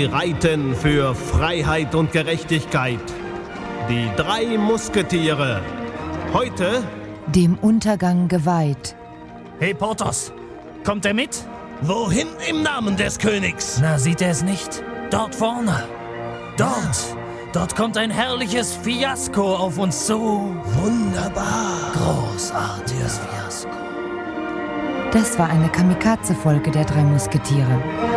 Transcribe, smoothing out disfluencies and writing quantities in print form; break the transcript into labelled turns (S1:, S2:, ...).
S1: reiten für Freiheit und Gerechtigkeit. Die 3 Musketiere. Heute
S2: dem Untergang geweiht.
S3: Hey Porthos, kommt er mit?
S4: Wohin im Namen des Königs?
S3: Na, sieht er es nicht? Dort vorne. Dort kommt ein herrliches Fiasko auf uns zu.
S4: Wunderbar.
S3: Großartiges Fiasko.
S2: Das war eine Kamikaze-Folge der 3 Musketiere.